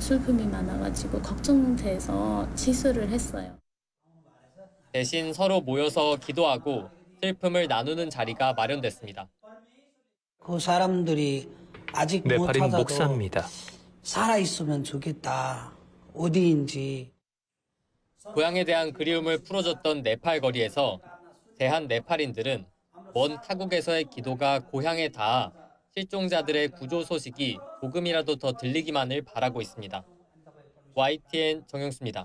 슬픔이 많아가지고 걱정돼서 취소를 했어요. 대신 서로 모여서 기도하고 슬픔을 나누는 자리가 마련됐습니다. 그 사람들이 아직 못 네팔인 찾아도 목사입니다. 살아있으면 좋겠다. 어디인지. 고향에 대한 그리움을 풀어줬던 네팔 거리에서 대한 네팔인들은 먼 타국에서의 기도가 고향에 닿아 실종자들의 구조 소식이 조금이라도 더 들리기만을 바라고 있습니다. YTN 정영수입니다.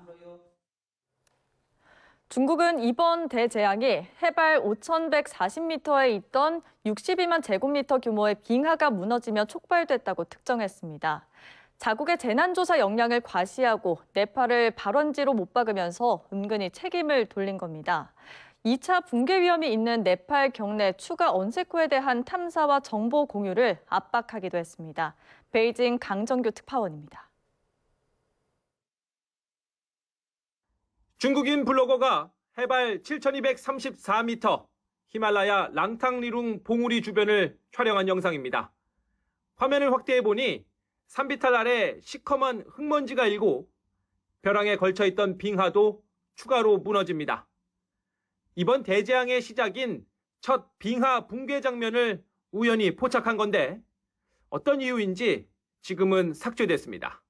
중국은 이번 대재앙이 해발 5,140m에 있던 62만 제곱미터 규모의 빙하가 무너지며 촉발됐다고 특정했습니다. 자국의 재난조사 역량을 과시하고 네팔을 발원지로 못 박으면서 은근히 책임을 돌린 겁니다. 2차 붕괴 위험이 있는 네팔 경내 추가 언세코에 대한 탐사와 정보 공유를 압박하기도 했습니다. 베이징 강정규 특파원입니다. 중국인 블로거가 해발 7,234m 히말라야 랑탕리룽 봉우리 주변을 촬영한 영상입니다. 화면을 확대해보니 산비탈 아래 시커먼 흙먼지가 일고 벼랑에 걸쳐있던 빙하도 추가로 무너집니다. 이번 대재앙의 시작인 첫 빙하 붕괴 장면을 우연히 포착한 건데 어떤 이유인지 지금은 삭제됐습니다.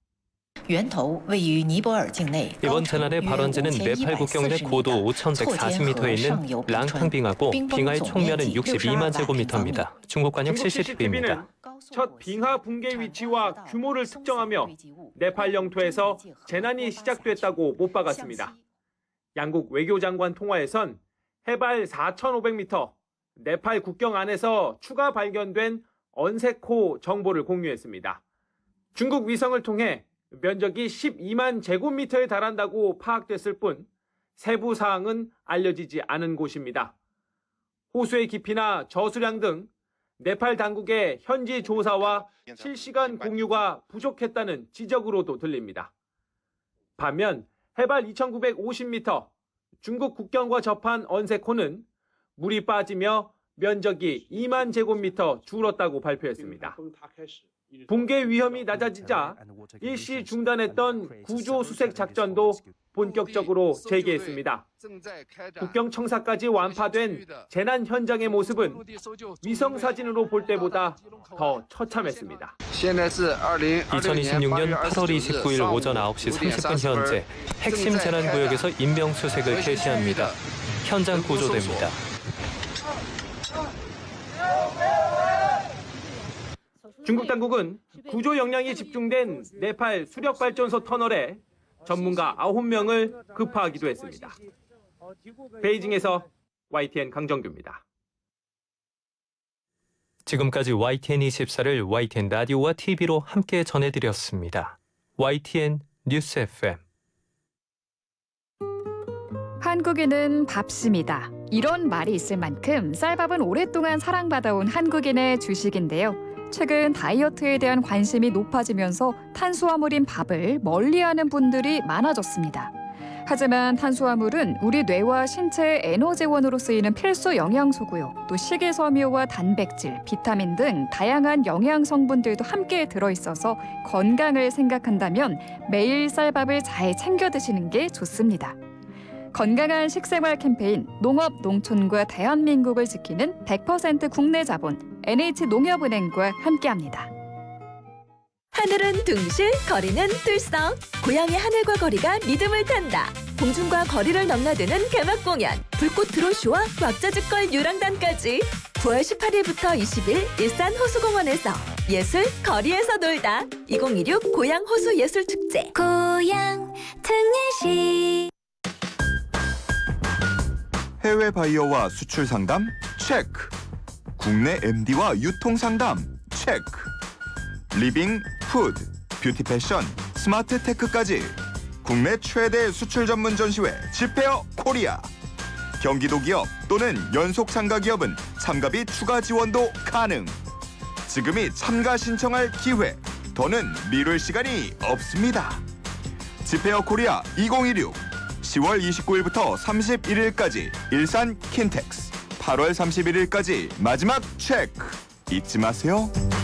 이번 재난의 발원지는 네팔 국경 내 고도 5,140m에 있는 랑탕빙하고 빙하의 총면은 62만 제곱미터입니다. 중국 관영 CCTV입니다. 첫 빙하 붕괴 위치와 규모를 특정하며 네팔 영토에서 재난이 시작됐다고 못 박았습니다. 양국 외교장관 통화에선 해발 4,500m, 네팔 국경 안에서 추가 발견된 언세코 정보를 공유했습니다. 중국 위성을 통해 면적이 12만 제곱미터에 달한다고 파악됐을 뿐 세부 사항은 알려지지 않은 곳입니다. 호수의 깊이나 저수량 등 네팔 당국의 현지 조사와 실시간 공유가 부족했다는 지적으로도 들립니다. 반면 해발 2,950m, 중국 국경과 접한 언세코는 물이 빠지며 면적이 2만 제곱미터 줄었다고 발표했습니다. 붕괴 위험이 낮아지자 일시 중단했던 구조 수색 작전도 본격적으로 재개했습니다. 국경 청사까지 완파된 재난 현장의 모습은 위성 사진으로 볼 때보다 더 처참했습니다. 2026년 8월 29일 오전 9시 30분 현재 핵심 재난구역에서 인명수색을 개시합니다. 현장 구조대입니다. 중국 당국은 구조 역량이 집중된 네팔 수력발전소 터널에 전문가 9명을 급파하기도 했습니다. 베이징에서 YTN 강정규입니다. 지금까지 YTN24를 YTN 라디오와 TV로 함께 전해드렸습니다. YTN 뉴스 FM. 한국인은 밥심이다. 이런 말이 있을 만큼 쌀밥은 오랫동안 사랑받아온 한국인의 주식인데요. 최근 다이어트에 대한 관심이 높아지면서 탄수화물인 밥을 멀리하는 분들이 많아졌습니다. 하지만 탄수화물은 우리 뇌와 신체의 에너지원으로 쓰이는 필수 영양소고요. 또 식이섬유와 단백질, 비타민 등 다양한 영양 성분들도 함께 들어있어서 건강을 생각한다면 매일 쌀밥을 잘 챙겨 드시는 게 좋습니다. 건강한 식생활 캠페인 농업, 농촌과 대한민국을 지키는 100% 국내 자본 NH농협은행과 함께합니다. 하늘은 둥실, 거리는 뚫썩. 고향의 하늘과 거리가 리듬을 탄다. 공중과 거리를 넘나드는 개막 공연. 불꽃 드론쇼와 왁자지껄 유랑단까지 9월 18일부터 20일 일산 호수공원에서 예술 거리에서 놀다. 2026 고향 호수 예술 축제. 고향 특례시. 해외 바이어와 수출 상담 체크. 국내 MD와 유통 상담 체크. 리빙, 푸드, 뷰티 패션, 스마트 테크까지 국내 최대 수출 전문 전시회 지페어 코리아. 경기도 기업 또는 연속 참가 기업은 참가비 추가 지원도 가능. 지금이 참가 신청할 기회. 더는 미룰 시간이 없습니다. 지페어 코리아 2026 10월 29일부터 31일까지 일산 킨텍스, 8월 31일까지 마지막 체크 잊지 마세요.